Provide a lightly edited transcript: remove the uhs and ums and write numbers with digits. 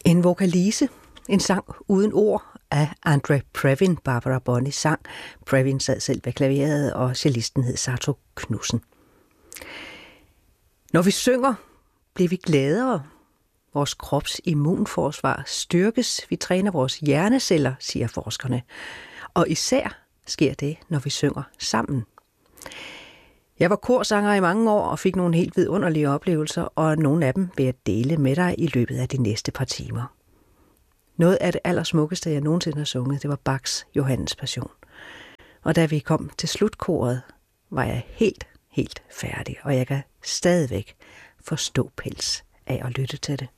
En vokalise, en sang uden ord af Andre Previn, Barbara Bonney sang. Previn sad selv ved klaveret, og cellisten hed Sato Knudsen. Når vi synger, bliver vi gladere. Vores krops immunforsvar styrkes. Vi træner vores hjerneceller, siger forskerne. Og især sker det, når vi synger sammen. Jeg var korsanger i mange år og fik nogle helt vidunderlige oplevelser, og nogle af dem vil jeg dele med dig i løbet af de næste par timer. Noget af det allersmukkeste, jeg nogensinde har sunget, det var Bachs Johannes Passion. Og da vi kom til slutkoret, var jeg helt færdig, og jeg kan stadigvæk få ståpels af at lytte til det.